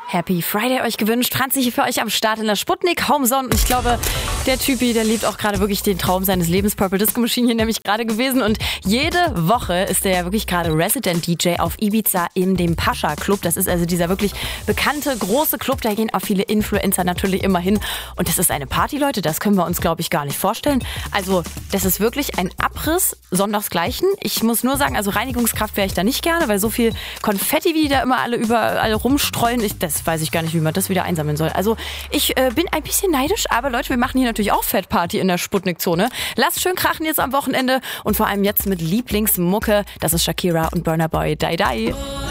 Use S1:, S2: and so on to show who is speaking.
S1: Happy Friday euch gewünscht. Franzi hier für euch am Start in der Sputnik Homezone. Und ich glaube, der Typi, der lebt auch gerade wirklich den Traum seines Lebens. Purple Disco Machine hier nämlich gerade gewesen. Und jede Woche ist der ja wirklich gerade Resident DJ auf Ibiza in dem Pascha Club. Das ist also dieser wirklich bekannte, große Club. Da gehen auch viele Influencer natürlich immer hin. Und das ist eine Party, Leute. Das können wir uns, glaube ich, gar nicht vorstellen. Also, das ist wirklich ein Abriss sondersgleichen. Ich muss nur sagen, also Reinigungskraft wäre ich da nicht gerne, weil so viel Konfetti, wie die da immer alle überall rumstreuen, das weiß ich gar nicht, wie man das wieder einsammeln soll. Also ich bin ein bisschen neidisch, aber Leute, wir machen hier natürlich auch Fettparty in der Sputnik-Zone. Lasst schön krachen jetzt am Wochenende und vor allem jetzt mit Lieblingsmucke. Das ist Shakira und Burna Boy. Die Die.